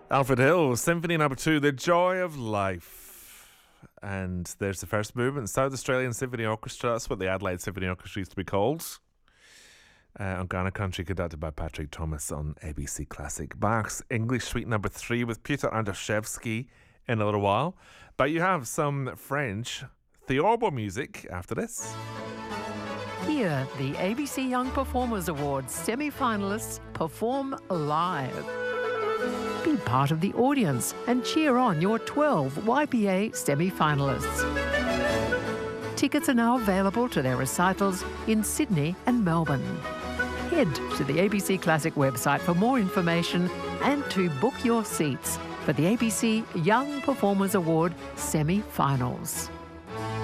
Alfred Hill, Symphony No. 2, The Joy of Life. And there's the first movement, South Australian Symphony Orchestra. That's what the Adelaide Symphony Orchestra used to be called. On Ghana Country, conducted by Patrick Thomas on ABC Classic. Bach's English Suite No. 3 with Piotr Andrzejewski in a little while. But you have some French theorbo music after this. Here, the ABC Young Performers Awards semi-finalists perform live. Be part of the audience and cheer on your 12 YPA semi-finalists. Tickets are now available to their recitals in Sydney and Melbourne. Head to the ABC Classic website for more information and to book your seats for the ABC Young Performers Award semi-finals.